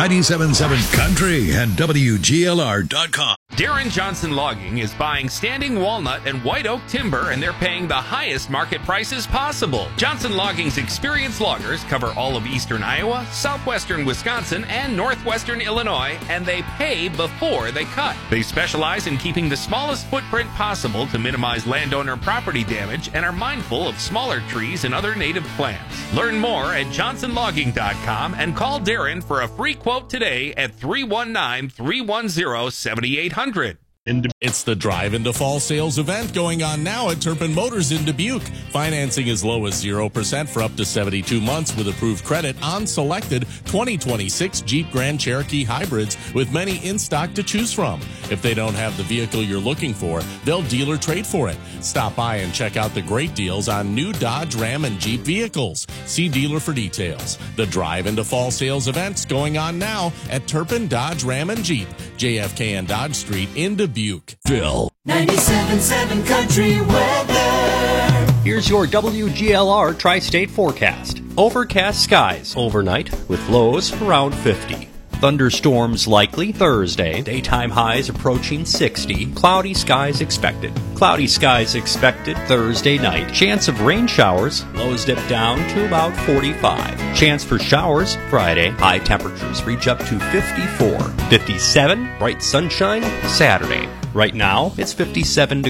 97.7 Country and WGLR.com. Darren Johnson Logging is buying standing walnut and white oak timber, and they're paying the highest market prices possible. Johnson Logging's experienced loggers cover all of eastern Iowa, southwestern Wisconsin, and northwestern Illinois, and they pay before they cut. They specialize in keeping the smallest footprint possible to minimize landowner property damage and are mindful of smaller trees and other native plants. Learn more at johnsonlogging.com and call Darren for a free quote today at 319-310-7800. It's the Drive into Fall sales event going on now at Turpin Motors in Dubuque. Financing as low as 0% for up to 72 months with approved credit on selected 2026 Jeep Grand Cherokee hybrids with many in stock to choose from. If they don't have the vehicle you're looking for, they'll dealer trade for it. Stop by and check out the great deals on new Dodge, Ram, and Jeep vehicles. See dealer for details. The Drive into Fall sales event's going on now at Turpin, Dodge, Ram, and Jeep, JFK and Dodge Street in Dubuque. Phil. 97.7 Country Weather. Here's your WGLR Tri-State forecast. Overcast skies overnight with lows around 50. Thunderstorms likely Thursday. Daytime highs approaching 60. Cloudy skies expected. Cloudy skies expected Thursday night. Chance of rain showers. Lows dip down to about 45. Chance for showers Friday. High temperatures reach up to 54. 57. Bright sunshine Saturday. Right now, it's 57 degrees.